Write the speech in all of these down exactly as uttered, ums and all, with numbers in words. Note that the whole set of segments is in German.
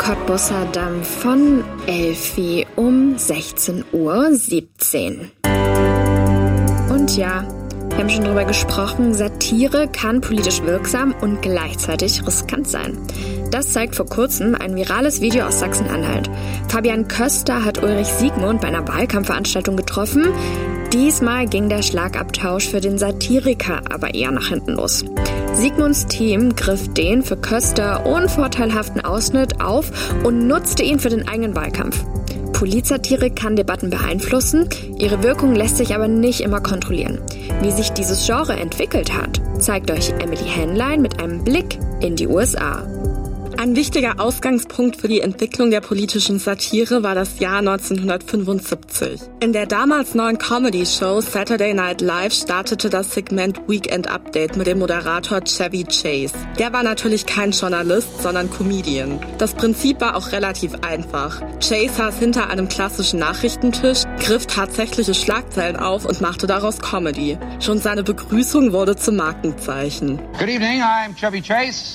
Cottbusser Damm von Elfi um sechzehn Uhr siebzehn. Und ja, wir haben schon drüber gesprochen, Satire kann politisch wirksam und gleichzeitig riskant sein. Das zeigt vor kurzem ein virales Video aus Sachsen-Anhalt. Fabian Köster hat Ulrich Siegmund bei einer Wahlkampfveranstaltung getroffen. Diesmal ging der Schlagabtausch für den Satiriker aber eher nach hinten los. Siegmunds Team griff den für Köster unvorteilhaften Ausschnitt auf und nutzte ihn für den eigenen Wahlkampf. Politsatire kann Debatten beeinflussen, ihre Wirkung lässt sich aber nicht immer kontrollieren. Wie sich dieses Genre entwickelt hat, zeigt euch Emily Henlein mit einem Blick in die U S A. Ein wichtiger Ausgangspunkt für die Entwicklung der politischen Satire war das Jahr neunzehnhundertfünfundsiebzig. In der damals neuen Comedy-Show Saturday Night Live startete das Segment Weekend Update mit dem Moderator Chevy Chase. Der war natürlich kein Journalist, sondern Comedian. Das Prinzip war auch relativ einfach. Chase saß hinter einem klassischen Nachrichtentisch, griff tatsächliche Schlagzeilen auf und machte daraus Comedy. Schon seine Begrüßung wurde zum Markenzeichen. Good evening, I'm Chevy Chase.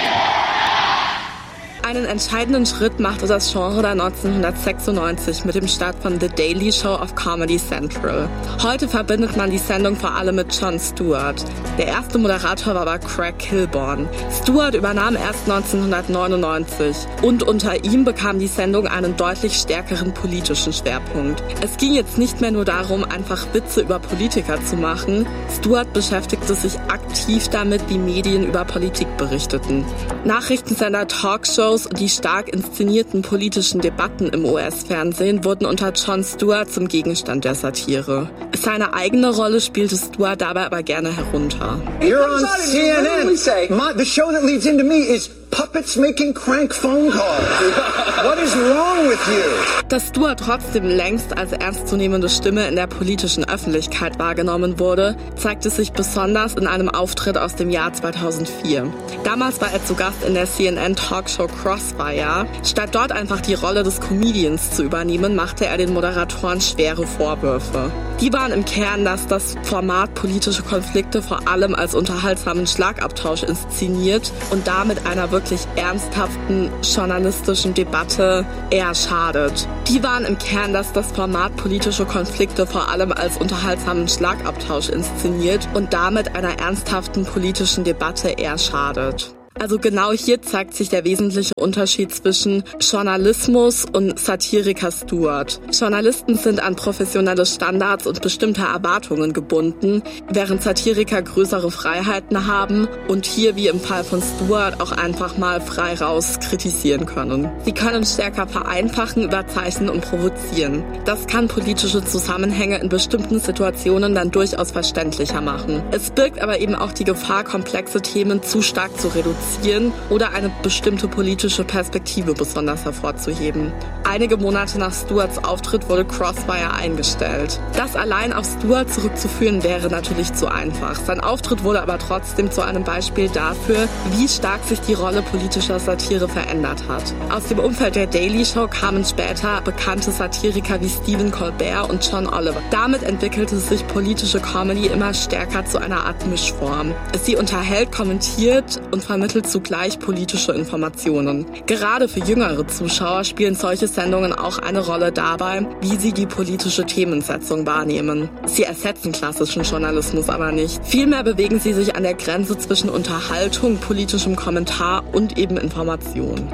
Einen entscheidenden Schritt machte das Genre dann neunzehnhundertsechsundneunzig mit dem Start von The Daily Show auf Comedy Central. Heute verbindet man die Sendung vor allem mit Jon Stewart. Der erste Moderator war aber Craig Kilborn. Stewart übernahm erst neunzehnhundertneunundneunzig und unter ihm bekam die Sendung einen deutlich stärkeren politischen Schwerpunkt. Es ging jetzt nicht mehr nur darum, einfach Witze über Politiker zu machen. Stewart beschäftigte sich aktiv damit, wie Medien über Politik berichteten. Nachrichtensender, Talkshows und die stark inszenierten politischen Debatten im U S-Fernsehen wurden unter Jon Stewart zum Gegenstand der Satire. Seine eigene Rolle spielte Stewart dabei aber gerne herunter. You're on C N N. My, the show that leads into me is puppets making crank phone calls. What is wrong with you? Dass Stewart trotzdem längst als ernstzunehmende Stimme in der politischen Öffentlichkeit wahrgenommen wurde, zeigte sich besonders in einem Auftritt aus dem Jahr zweitausendvier. Damals war er zu Gast in der C N N-Talkshow Crossfire. Statt dort einfach die Rolle des Comedians zu übernehmen, machte er den Moderatoren schwere Vorwürfe. Die waren im Kern, dass das Format politische Konflikte vor allem als unterhaltsamen Schlagabtausch inszeniert und damit einer wirklich ernsthaften journalistischen Debatte eher schadet. Die waren im Kern, dass das Format politische Konflikte vor allem als unterhaltsamen Schlagabtausch inszeniert und damit einer ernsthaften politischen Debatte eher schadet. Also genau hier zeigt sich der wesentliche Unterschied zwischen Journalismus und Satiriker Stewart. Journalisten sind an professionelle Standards und bestimmte Erwartungen gebunden, während Satiriker größere Freiheiten haben und hier wie im Fall von Stewart auch einfach mal frei raus kritisieren können. Sie können stärker vereinfachen, überzeichnen und provozieren. Das kann politische Zusammenhänge in bestimmten Situationen dann durchaus verständlicher machen. Es birgt aber eben auch die Gefahr, komplexe Themen zu stark zu reduzieren oder eine bestimmte politische Perspektive besonders hervorzuheben. Einige Monate nach Stewarts Auftritt wurde Crossfire eingestellt. Das allein auf Stewart zurückzuführen wäre natürlich zu einfach. Sein Auftritt wurde aber trotzdem zu einem Beispiel dafür, wie stark sich die Rolle politischer Satire verändert hat. Aus dem Umfeld der Daily Show kamen später bekannte Satiriker wie Stephen Colbert und John Oliver. Damit entwickelte sich politische Comedy immer stärker zu einer Art Mischform. Sie unterhält, kommentiert und vermittelt zugleich politische Informationen. Gerade für jüngere Zuschauer spielen solche Sendungen auch eine Rolle dabei, wie sie die politische Themensetzung wahrnehmen. Sie ersetzen klassischen Journalismus aber nicht. Vielmehr bewegen sie sich an der Grenze zwischen Unterhaltung, politischem Kommentar und eben Information.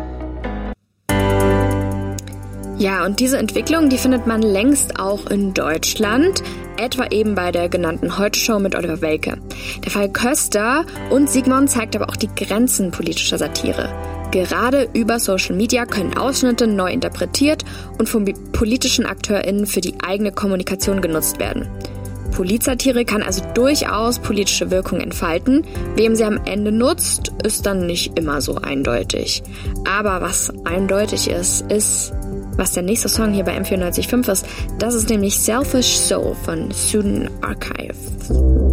Ja, und diese Entwicklung, die findet man längst auch in Deutschland, etwa eben bei der genannten Heute-Show mit Oliver Welke. Der Fall Köster und Siegmund zeigt aber auch die Grenzen politischer Satire. Gerade über Social Media können Ausschnitte neu interpretiert und von politischen AkteurInnen für die eigene Kommunikation genutzt werden. Politsatire kann also durchaus politische Wirkung entfalten. Wem sie am Ende nutzt, ist dann nicht immer so eindeutig. Aber was eindeutig ist, ist, was der nächste Song hier bei M vierundneunzig Komma fünf ist. Das ist nämlich Selfish Soul von Student Archive.